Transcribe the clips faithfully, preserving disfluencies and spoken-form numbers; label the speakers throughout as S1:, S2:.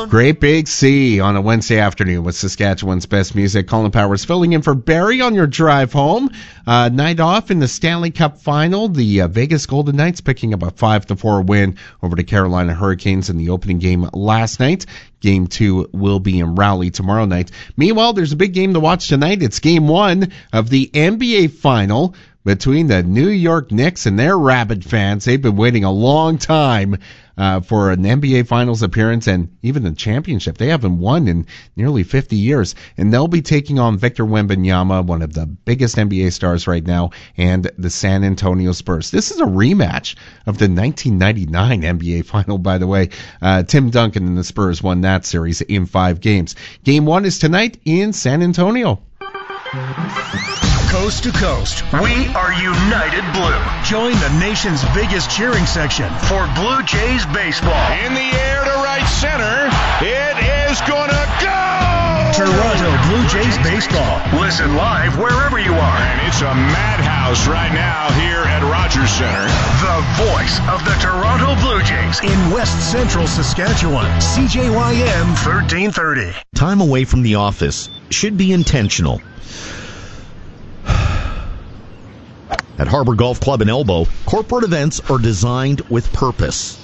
S1: Great Big Sea on a Wednesday afternoon with Saskatchewan's best music. Colin Powers filling in for Barry on your drive home. Uh, night off in the Stanley Cup final. The uh, Vegas Golden Knights picking up a five to four win over the Carolina Hurricanes in the opening game last night. Game two will be in Raleigh tomorrow night. Meanwhile, there's a big game to watch tonight. It's game one of the N B A final between the New York Knicks and their rabid fans. They've been waiting a long time uh, for an N B A Finals appearance and even a championship. They haven't won in nearly fifty years. And they'll be taking on Victor Wembanyama, one of the biggest N B A stars right now, and the San Antonio Spurs. This is a rematch of the nineteen ninety-nine N B A Final, by the way. Uh, Tim Duncan and the Spurs won that series in five games. Game one is tonight in San Antonio.
S2: Coast to coast, we are United Blue. Join the nation's biggest cheering section for Blue Jays baseball.
S3: In the air to right center, it is gonna go!
S2: Toronto Blue Jays baseball. Listen live wherever you are.
S3: And it's a madhouse right now here at Rogers Center.
S2: The voice of the Toronto Blue Jays in West Central Saskatchewan. C J Y M thirteen thirty.
S4: Time away from the office should be intentional. At Harbor Golf Club in Elbow, corporate events are designed with purpose.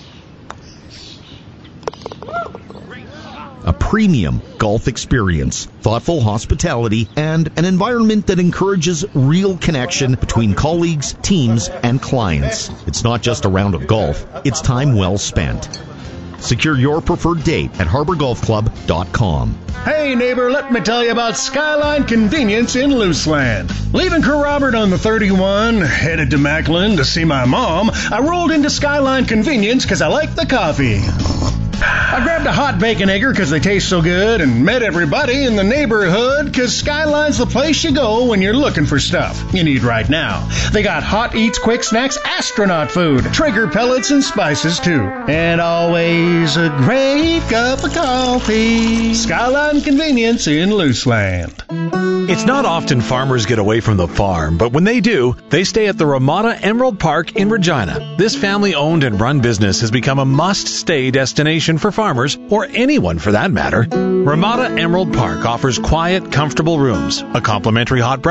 S4: A premium golf experience, thoughtful hospitality, and an environment that encourages real connection between colleagues, teams, and clients. It's not just a round of golf, it's time well spent. Secure your preferred date at harbor golf club dot com.
S5: Hey neighbor, let me tell you about Skyline Convenience in Luceland. Leaving Kerr Robert on the thirty-one, headed to Macklin to see my mom, I rolled into Skyline Convenience because I like the coffee. I grabbed a hot bacon egger because they taste so good and met everybody in the neighborhood because Skyline's the place you go when you're looking for stuff you need right now. They got hot eats, quick snacks, astronaut food, Traeger pellets and spices too. And always a great cup of coffee. Skyline Convenience in Luceland.
S6: It's not often farmers get away from the farm, but when they do, they stay at the Ramada Emerald Park in Regina. This family-owned and run business has become a must-stay destination for farmers, or anyone for that matter. Ramada Emerald Park offers quiet, comfortable rooms, a complimentary hot breakfast,